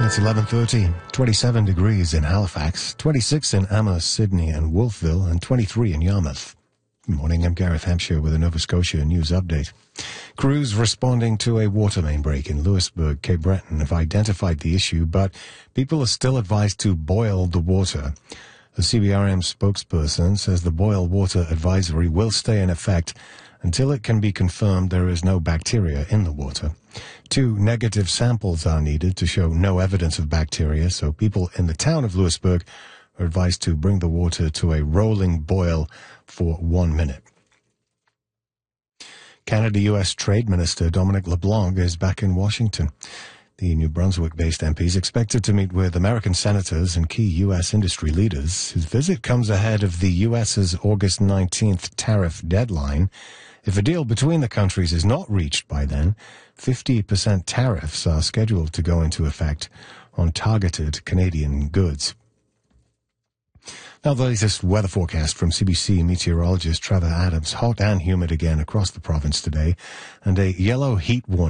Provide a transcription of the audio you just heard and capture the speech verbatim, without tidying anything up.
It's eleven thirty, twenty-seven degrees in Halifax, twenty-six in Amherst, Sydney and Wolfville, and twenty-three in Yarmouth. Good morning, I'm Gareth Hampshire with a Nova Scotia news update. Crews responding to a water main break in Louisbourg, Cape Breton have identified the issue, but people are still advised to boil the water. The C B R M spokesperson says the boil water advisory will stay in effect until it can be confirmed there is no bacteria in the water. Two negative samples are needed to show no evidence of bacteria, so people in the town of Louisbourg are advised to bring the water to a rolling boil for one minute. Canada-U S Trade Minister Dominic LeBlanc is back in Washington. The New Brunswick-based M P is expected to meet with American senators and key U S industry leaders. His visit comes ahead of the U S's August nineteenth tariff deadline. If a deal between the countries is not reached by then, fifty percent tariffs are scheduled to go into effect on targeted Canadian goods. Now the latest weather forecast from C B C meteorologist Trevor Adams. Hot and humid again across the province today, and a yellow heat warning